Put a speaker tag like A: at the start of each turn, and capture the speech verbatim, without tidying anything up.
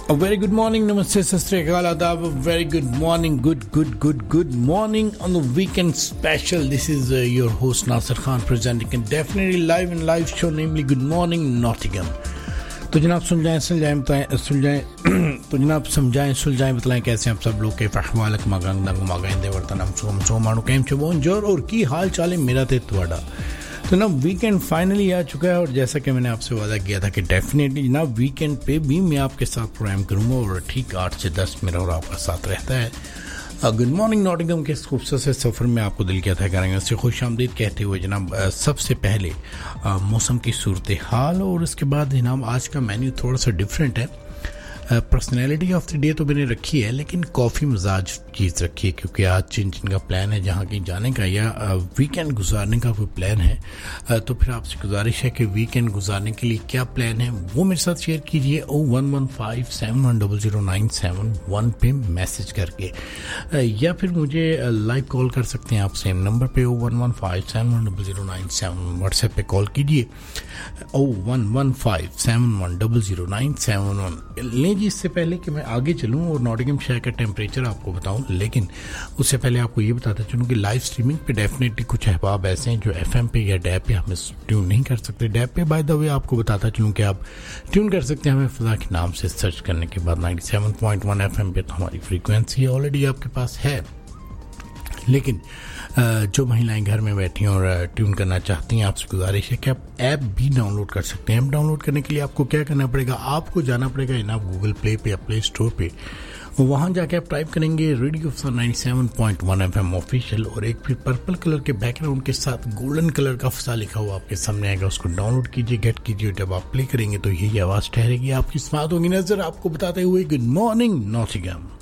A: A very good morning, namaste, sat sri akal, adab. A very good morning, good, good, good, good morning on the weekend special. This is uh, your host Nasir Khan presenting a definitely live and live show, namely Good Morning Nottingham. तो जनाब सुन जाएं सुलझाएं बताएं सुलझाएं तो जनाब समझाएं सुलझाएं बताएं कैसे आप सब लोग के फहवालक मगंग दंग मगेंदे वर्तन हम सो सो मानो केम छो बोंजोर और की हाल चाल है मेरा ते तुम्हारा। तो ना वीकेंड फाइनली आ चुका है और जैसा कि मैंने आपसे वादा किया था कि डेफिनेटली ना वीकेंड पे भी मैं आपके साथ प्रोग्राम करूंगा और ठीक आठ से दस मेरा और आपका साथ रहता है। गुड मॉर्निंग नॉटिंघम के इस खूबसूरत से सफ़र में आपको दिल किया था करेंगे उससे खुश आमदीद कहते हुए जनाब सबसे पहले मौसम की सूरत हाल और उसके बाद जनाब आज का मेन्यू थोड़ा सा डिफरेंट है। पर्सनैलिटी ऑफ द डे तो मैंने रखी है लेकिन कॉफ़ी मिजाज चीज़ रखी है क्योंकि आज जिन जिन का प्लान है जहाँ कहीं जाने का या वीकेंड गुजारने का कोई प्लान है तो फिर आपसे गुजारिश है कि वीकेंड गुजारने के लिए क्या प्लान है वो मेरे साथ शेयर कीजिए ओ one one five seven one double zero nine seven one पे मैसेज करके या फिर मुझे लाइव कॉल कर सकते हैं आप सेम नंबर पे ओ one one five seven one double zero nine seven WhatsApp पे कॉल कीजिए ओ one one five seven one double zero nine seven one जी। इससे पहले कि मैं आगे चलूं और नॉटिंघम शहर का टेम्परेचर आपको बताऊं लेकिन उससे पहले आपको ये बताता चलूं कि लाइव स्ट्रीमिंग पे डेफिनेटली कुछ अहबाब ऐसे हैं जो एफएम पे या डैब पे हमें ट्यून नहीं कर सकते। डैब पे बाय द वे आपको बताता चलूं कि आप ट्यून कर सकते हैं हमें फिजा के नाम से सर्च करने के बाद ninety seven point one FM पे तो हमारी फ्रीक्वेंसी ऑलरेडी आपके पास है। लेकिन जो महिलाएं घर में बैठी हैं और ट्यून करना चाहती हैं आपसे गुजारिश है कि आप ऐप भी डाउनलोड कर सकते हैं। ऐप डाउनलोड करने के लिए आपको क्या करना पड़ेगा, आपको जाना पड़ेगा ना गूगल प्ले पे या प्ले स्टोर पे, वहाँ जाके आप टाइप करेंगे radio ninety seven point one FM official और एक फिर पर्पल कलर के बैकग्राउंड के साथ गोल्डन कलर का फसा लिखा हुआ आपके सामने आएगा। उसको डाउनलोड कीजिए, गेट कीजिए। जब आप प्ले करेंगे तो यही आवाज़ ठहरेगी आपकी समात होगी नजर आपको बताते हुए गुड मॉर्निंग नॉटिंघम।